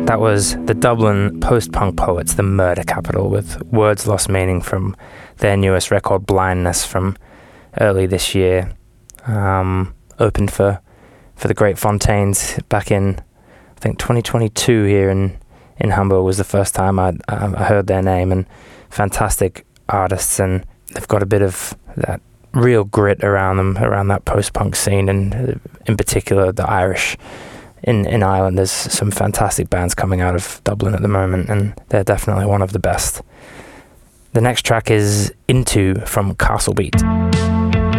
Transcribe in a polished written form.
That was the Dublin post-punk poets, the Murder Capital, with Words Lost Meaning from their newest record, Blindness, from early this year. Opened for the Great Fontaines back in, I think, 2022 here in Hamburg was the first time I heard their name, and fantastic artists, and they've got a bit of that real grit around them, around that post-punk scene, and in particular the Irish. In Ireland, there's some fantastic bands coming out of Dublin at the moment, and they're definitely one of the best. The next track is Into from Castle Beat.